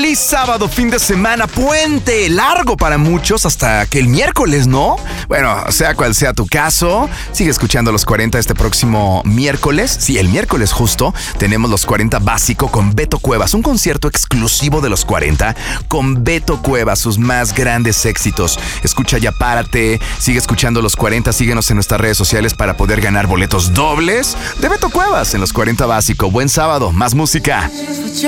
Feliz sábado, fin de semana, puente largo para muchos hasta que el miércoles, ¿no? Bueno, sea cual sea tu caso, sigue escuchando los 40 este próximo miércoles. Sí, el miércoles justo tenemos los 40 básico con Beto Cuevas, un concierto exclusivo de los 40 con Beto Cuevas, sus más grandes éxitos. Escucha Ya Párate, sigue escuchando los 40, síguenos en nuestras redes sociales para poder ganar boletos dobles de Beto Cuevas en los 40 básico. Buen sábado, más música.